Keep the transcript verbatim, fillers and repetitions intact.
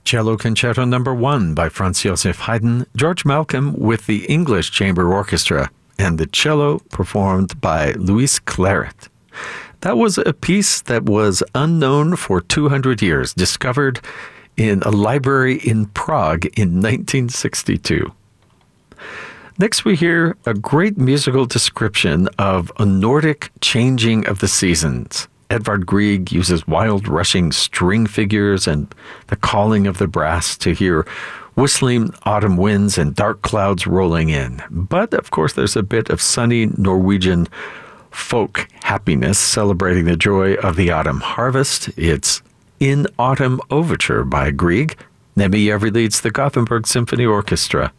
Cello Concerto Number One by Franz Joseph Haydn, George Malcolm with the English Chamber Orchestra, and the cello performed by Louis Claret. That was a piece that was unknown for two hundred years, discovered in a library in Prague in nineteen sixty-two. Next, we hear a great musical description of a Nordic changing of the seasons. Edvard Grieg uses wild rushing string figures and the calling of the brass to hear whistling autumn winds and dark clouds rolling in. But, of course, there's a bit of sunny Norwegian folk happiness celebrating the joy of the autumn harvest. It's In Autumn Overture by Grieg. Nemi Jervi leads the Gothenburg Symphony Orchestra.